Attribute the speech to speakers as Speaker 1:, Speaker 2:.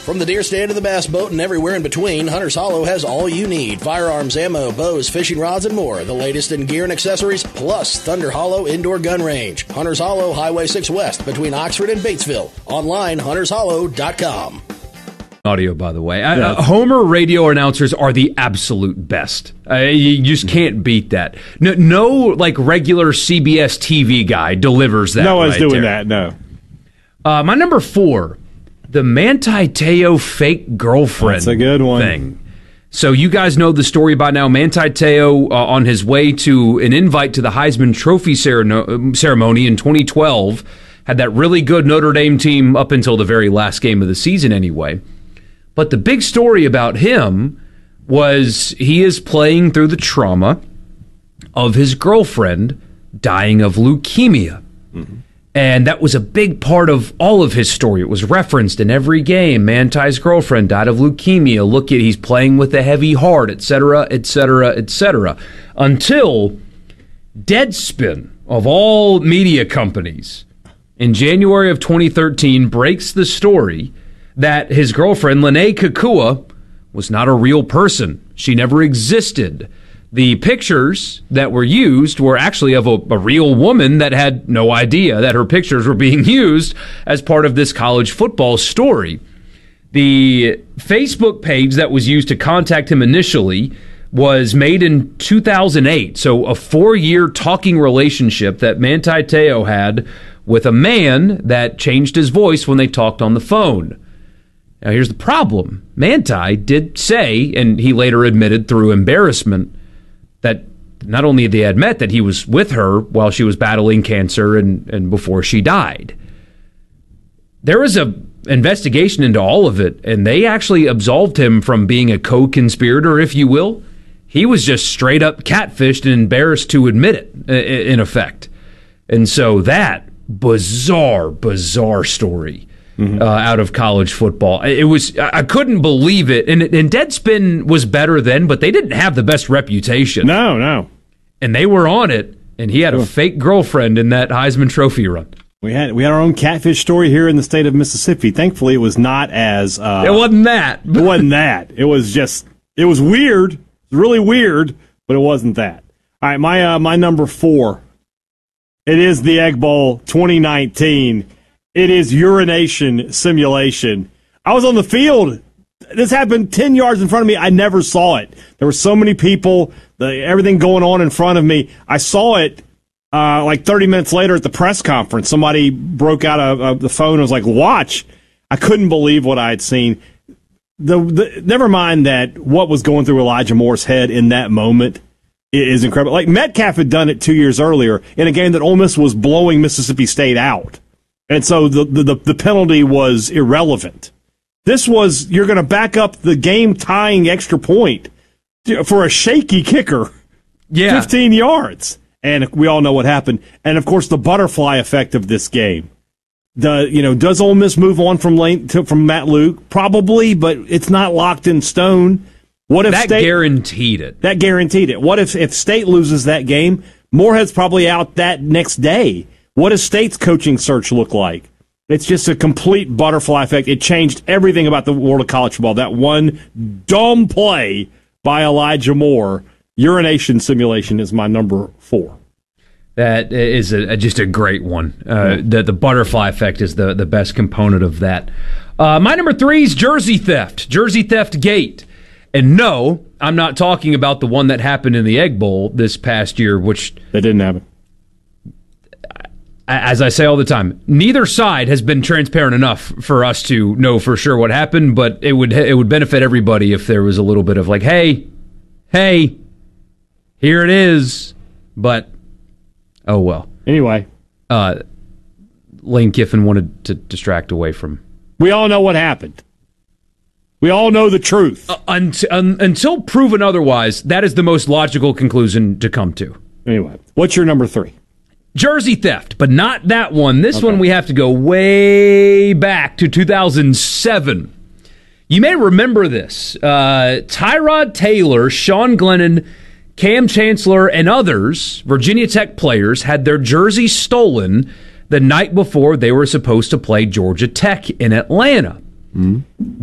Speaker 1: From the deer stand to the bass boat and everywhere in between, Hunter's Hollow has all you need. Firearms, ammo, bows, fishing rods, and more. The latest in gear and accessories, plus Thunder Hollow Indoor Gun Range. Hunter's Hollow, Highway 6 West, between Oxford and Batesville. Online, huntershollow.com.
Speaker 2: Audio, by the way. Homer radio announcers are the absolute best. You just can't beat that. No, like regular CBS TV guy delivers that.
Speaker 3: No one's doing that. No.
Speaker 2: My number 4, the Manti Te'o fake girlfriend.
Speaker 3: That's a good one.
Speaker 2: Thing. So you guys know the story by now. Manti Te'o on his way to an invite to the Heisman Trophy ceremony in 2012 had that really good Notre Dame team up until the very last game of the season, anyway. But the big story about him was he is playing through the trauma of his girlfriend dying of leukemia. Mm-hmm. And that was a big part of all of his story. It was referenced in every game. Manti's girlfriend died of leukemia. Look at, he's playing with a heavy heart, etc., etc., etc. Until Deadspin, of all media companies, in January of 2013, breaks the story that his girlfriend, Lene Kekua, was not a real person. She never existed. The pictures that were used were actually of a real woman that had no idea that her pictures were being used as part of this college football story. The Facebook page that was used to contact him initially was made in 2008, so a 4-year talking relationship that Manti Te'o had with a man that changed his voice when they talked on the phone. Now, here's the problem. Manti did say, and he later admitted through embarrassment, that not only had they met, that he was with her while she was battling cancer and before she died. There was an investigation into all of it, and they actually absolved him from being a co-conspirator, if you will. He was just straight up catfished and embarrassed to admit it, in effect. And so that bizarre story out of college football. It was, I couldn't believe it. And Deadspin was better then, but they didn't have the best reputation.
Speaker 3: No.
Speaker 2: And they were on it, and he had a fake girlfriend in that Heisman Trophy run.
Speaker 3: We had our own catfish story here in the state of Mississippi. Thankfully, it was not as...
Speaker 2: it wasn't that.
Speaker 3: It wasn't that. It was weird. It was really weird, but it wasn't that. All right, my number 4. It is the Egg Bowl 2019. It is urination simulation. I was on the field. This happened 10 yards in front of me. I never saw it. There were so many people, everything going on in front of me. I saw it like 30 minutes later at the press conference. Somebody broke out of the phone and was like, watch. I couldn't believe what I had seen. Never mind that what was going through Elijah Moore's head in that moment is incredible. Like Metcalf had done it 2 years earlier in a game that Ole Miss was blowing Mississippi State out. And so the penalty was irrelevant. This was, you're going to back up the game-tying extra point for a shaky kicker.
Speaker 2: Yeah.
Speaker 3: 15 yards. And we all know what happened. And, of course, the butterfly effect of this game. Does Ole Miss move on from Matt Luke? Probably, but it's not locked in stone. What if
Speaker 2: that guaranteed it?
Speaker 3: That guaranteed it. What if State loses that game? Moorhead's probably out that next day. What does State's coaching search look like? It's just a complete butterfly effect. It changed everything about the world of college football. That one dumb play by Elijah Moore. Urination simulation is my number 4.
Speaker 2: That is just a great one. The butterfly effect is the best component of that. My number 3 is jersey theft. Jersey theft gate. And no, I'm not talking about the one that happened in the Egg Bowl this past year, which...
Speaker 3: That didn't happen.
Speaker 2: As I say all the time, neither side has been transparent enough for us to know for sure what happened, but it would benefit everybody if there was a little bit of like, hey, here it is. But, oh well.
Speaker 3: Anyway.
Speaker 2: Lane Kiffin wanted to distract away from...
Speaker 3: We all know what happened. We all know the truth.
Speaker 2: Until proven otherwise, that is the most logical conclusion to come to.
Speaker 3: Anyway, what's your number 3?
Speaker 2: Jersey theft, but not that one. This one we have to go way back to 2007. You may remember this. Tyrod Taylor, Sean Glennon, Cam Chancellor, and others, Virginia Tech players, had their jerseys stolen the night before they were supposed to play Georgia Tech in Atlanta. Mm-hmm.